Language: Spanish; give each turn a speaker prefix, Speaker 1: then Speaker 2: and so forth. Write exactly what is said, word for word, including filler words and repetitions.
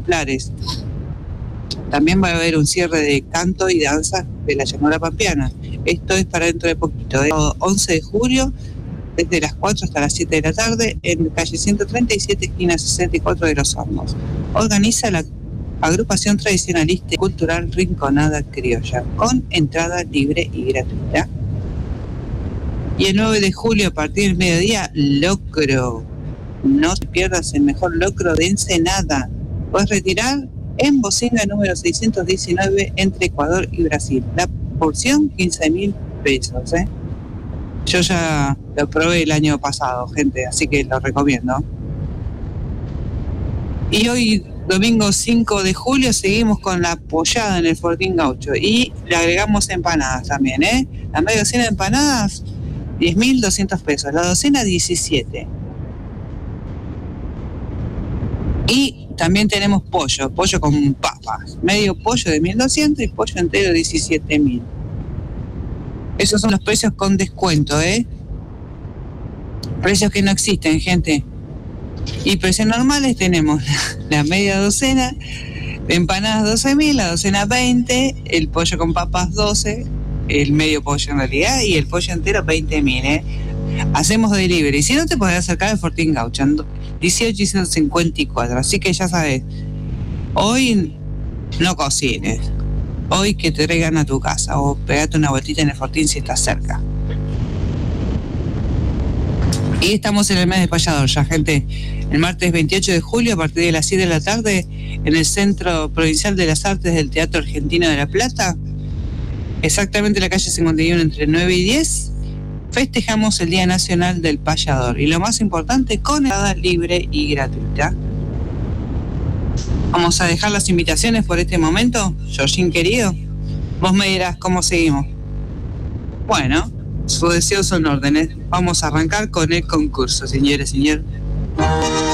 Speaker 1: ejemplares. También va a haber un cierre de canto y danza de la llanura pampeana. Esto es para dentro de poquito, ¿eh? once de julio, desde las cuatro hasta las siete de la tarde, en calle ciento treinta y siete, esquina sesenta y cuatro de Los Hornos. Organiza la agrupación tradicionalista y cultural Rinconada Criolla, con entrada libre y gratuita. Y el nueve de julio, a partir del mediodía, locro. No te pierdas el mejor locro de Ensenada. Puedes retirar en Bocinga número seiscientos diecinueve entre Ecuador y Brasil. La porción, quince mil pesos, ¿eh? Yo ya lo probé el año pasado, gente, así que lo recomiendo. Y hoy, domingo cinco de julio, seguimos con la pollada en el Fortín Gaucho. Y le agregamos empanadas también, ¿eh? La media docena de empanadas, diez mil doscientos pesos. La docena, diecisiete. Y también tenemos pollo, pollo con papas. Medio pollo de mil doscientos y pollo entero diecisiete mil. Esos son los precios con descuento, ¿eh? Precios que no existen, gente. Y precios normales tenemos la media docena de empanadas doce mil, la docena veinte, el pollo con papas doce, el medio pollo en realidad, y el pollo entero veinte mil, ¿eh? Hacemos delivery. Si no, te podés acercar al Fortín Gaucho, dieciocho y ciento cincuenta y cuatro. Así que ya sabes, hoy no cocines. Hoy que te traigan a tu casa o pegate una vueltita en el Fortín si estás cerca. Y estamos en el mes de payador ya, gente. El martes veintiocho de julio, a partir de las siete de la tarde, en el Centro Provincial de las Artes del Teatro Argentino de La Plata, exactamente en la calle cincuenta y uno entre nueve y diez, festejamos el Día Nacional del Payador. Y lo más importante, con entrada libre y gratuita. Vamos a dejar las invitaciones por este momento. Georgín querido, vos me dirás cómo seguimos. Bueno, sus deseos son órdenes. Vamos a arrancar con el concurso, señores y señores.